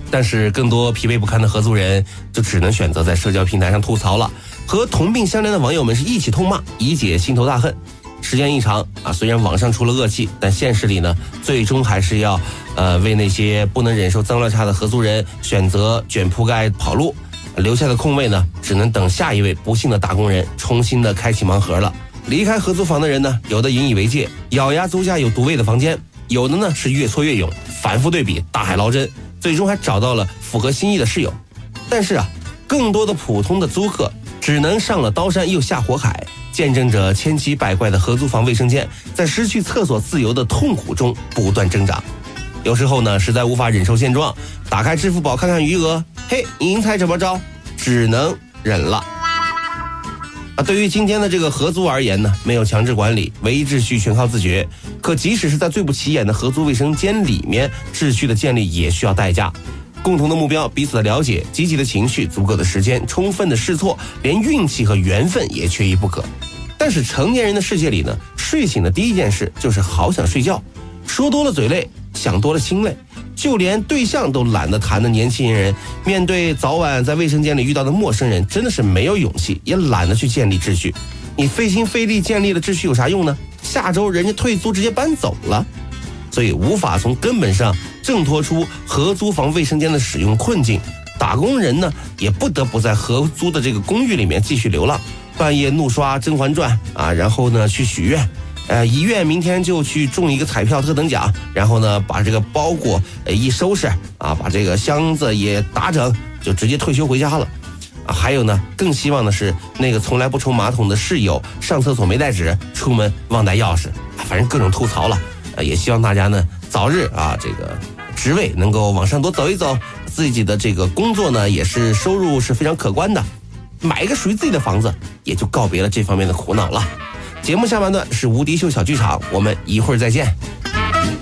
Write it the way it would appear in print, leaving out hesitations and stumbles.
但是更多疲惫不堪的合租人就只能选择在社交平台上吐槽了，和同病相怜的网友们是一起痛骂，以解心头大恨。时间一长啊，虽然网上出了恶气，但现实里呢，最终还是要为那些不能忍受脏乱差的合租人选择卷铺盖跑路，留下的空位呢，只能等下一位不幸的打工人重新的开启盲盒了。离开合租房的人呢，有的引以为戒，咬牙租下有独卫的房间，有的呢是越挫越勇，反复对比，大海捞针，最终还找到了符合心意的室友。但是啊，更多的普通的租客只能上了刀山又下火海，见证着千奇百怪的合租房卫生间在失去厕所自由的痛苦中不断挣扎。有时候呢，实在无法忍受现状，打开支付宝看看余额，嘿，您猜怎么着？只能忍了。对于今天的这个合租而言呢，没有强制管理，唯一秩序全靠自觉。可即使是在最不起眼的合租卫生间里面，秩序的建立也需要代价。共同的目标，彼此的了解，积极的情绪，足够的时间，充分的试错，连运气和缘分也缺一不可。但是成年人的世界里呢，睡醒的第一件事就是好想睡觉，说多了嘴累，想多了心累，就连对象都懒得谈的年轻人，面对早晚在卫生间里遇到的陌生人，真的是没有勇气，也懒得去建立秩序。你费心费力建立了秩序有啥用呢？下周人家退租直接搬走了。所以无法从根本上挣脱出合租房卫生间的使用困境，打工人呢也不得不在合租的这个公寓里面继续流浪，半夜怒刷《甄嬛传》啊，然后呢去许愿，遗愿明天就去中一个彩票特等奖，然后呢把这个包裹一收拾啊，把这个箱子也打整，就直接退休回家了。还有呢，更希望的是那个从来不冲马桶的室友上厕所没带纸，出门忘带钥匙，反正各种吐槽了。也希望大家呢早日这个职位能够往上多走一走，自己的这个工作呢也是收入是非常可观的，买一个属于自己的房子，也就告别了这方面的苦恼了。节目下半段是无敌秀小剧场，我们一会儿再见。